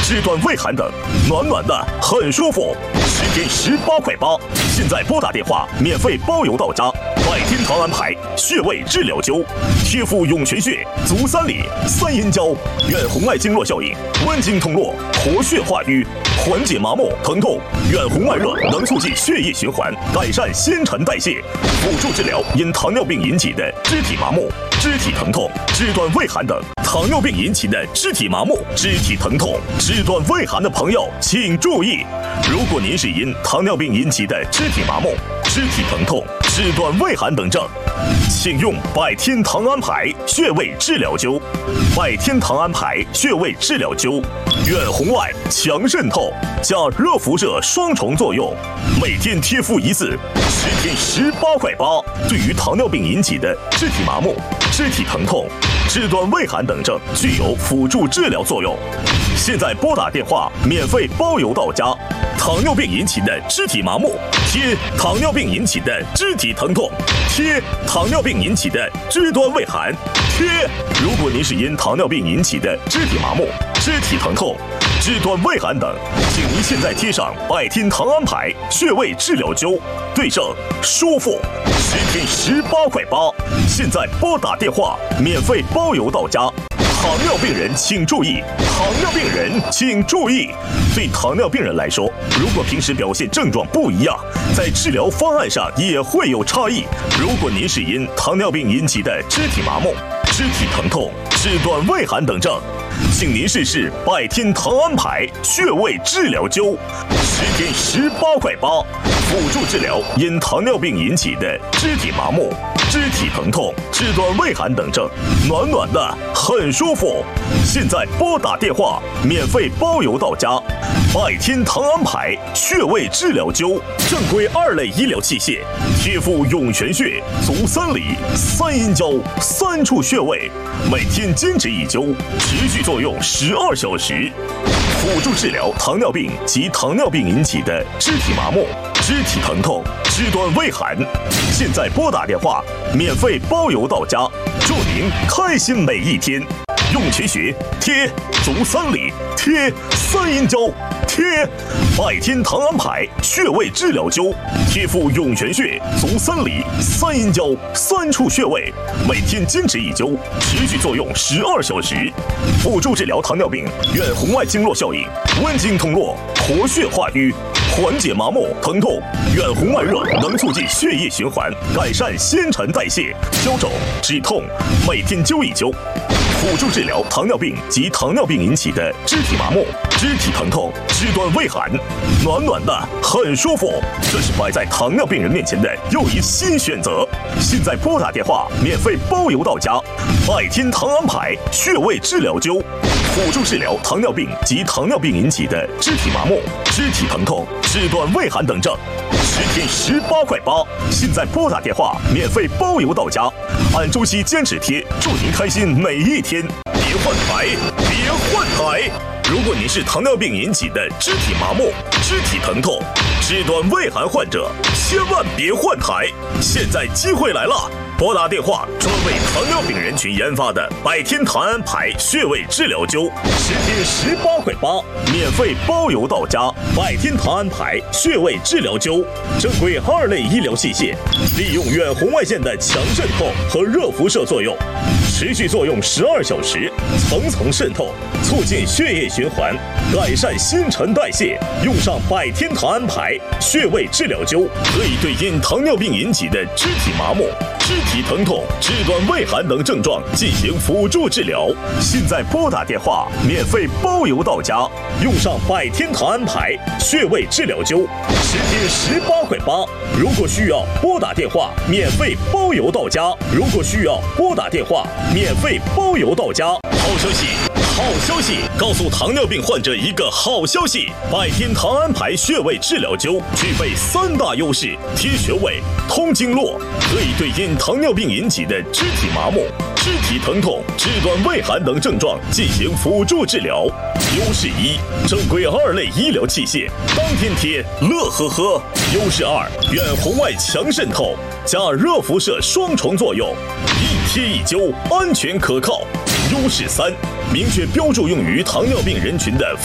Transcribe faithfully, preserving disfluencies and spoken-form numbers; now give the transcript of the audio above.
肢端胃寒等，暖暖的很舒服，十天十八块八。现在拨打电话免费包邮到家。百天堂安排穴位治疗灸，贴敷涌泉穴、足三里、三阴交，远红外经络效应，温经通络，活血化瘀，缓解麻木疼痛。远红外热能促进血液循环，改善新陈代谢，辅助治疗因糖尿病引起的肢体麻木、肢体疼痛、肢端胃寒等。糖尿病引起的肢体麻木、肢体疼痛、肢端胃寒的朋友，请注意：如果您是因糖尿病引起的肢体麻木、肢体疼痛、肢端胃寒等症，请用百天堂安排穴位治疗灸。百天堂安排穴位治疗灸，远红外强渗透加热辐射双重作用，每天贴敷一次，十天十八块八。对于糖尿病引起的肢体麻木、肢体疼痛、肢端胃寒等症，具有辅助治疗作用。现在拨打电话免费包邮到家。糖尿病引起的肢体麻木，贴糖尿病引起的肢体疼痛，贴糖尿病引起的肢端胃寒，贴。如果您是因糖尿病引起的肢体麻木、肢体疼痛、肢端胃寒等，请您现在贴上百天堂安排穴位治疗灸，对症舒服，十天十八块八。现在拨打电话免费包邮到家。糖尿病人请注意，糖尿病人请注意。对糖尿病人来说，如果平时表现症状不一样，在治疗方案上也会有差异。如果您是因糖尿病引起的肢体麻木、肢体疼痛、肢端胃寒等症，请您试试百天堂安排穴位治疗灸，十天十八块八，辅助治疗因糖尿病引起的肢体麻木、肢体疼痛、肢端胃寒等症，暖暖的很舒服。现在拨打电话免费包邮到家。百天堂安排穴位治疗灸，正规二类医疗器械，贴敷涌泉穴、足三里、三阴交三处穴位，每天坚持一灸，持续作用十二小时，辅助治疗糖尿病及糖尿病引起的肢体麻木、肢体疼痛、肢端胃寒。现在拨打电话免费包邮到家，祝您开心每一天。涌泉穴贴足三里，贴三阴交，贴百天堂安排穴位治疗灸，贴敷涌泉穴、足三里、三阴交三处穴位，每天坚持一灸，持续作用十二小时，辅助治疗糖尿病远红外经络效应，温经通络，活血化瘀，缓解麻木疼痛。远红外热能促进血液循环，改善新陈代谢，消肿止痛，每天灸一灸，辅助治疗糖尿病及糖尿病引起的肢体麻木、肢体疼痛、肢端胃寒，暖暖的很舒服。这是摆在糖尿病人面前的又一新选择。现在拨打电话免费包邮到家。百天堂安排穴位治疗灸，辅助治疗糖尿病及糖尿病引起的肢体麻木、肢体疼痛、肢端胃寒等症，十天十八块八。现在拨打电话免费包邮到家。按周期坚持贴，祝您开心每一天。别换台，别换台。如果您是糖尿病引起的肢体麻木、肢体疼痛、肢端胃寒患者，千万别换台。现在机会来了，拨打电话专为糖尿病人群研发的百天堂安排穴位治疗灸，十天十八块八，免费包邮到家。百天堂安排穴位治疗灸，正规二类医疗器械，利用远红外线的强渗透和热辐射作用，持续作用十二小时，层层渗透，促进血液循环，改善新陈代谢。用上百天堂安排穴位治疗灸，可以对因糖尿病引起的肢体麻木、肢体疼痛、肢端胃寒等症状进行辅助治疗。现在拨打电话免费包邮到家。用上百天堂安排穴位治疗灸，十天十八块八。如果需要拨打电话免费包邮到家。如果需要拨打电话免费包邮到家。好消息！好消息！告诉糖尿病患者一个好消息：百天堂安排穴位治疗灸具备三大优势：贴穴位、通经络，可以对因糖尿病引起的肢体麻木、肢体疼痛、肢端胃寒等症状进行辅助治疗。优势一：正规二类医疗器械，当天贴，乐呵呵。优势二：远红外强渗透加热辐射双重作用，一贴一灸，安全可靠。优势三：明确标注用于糖尿病人群的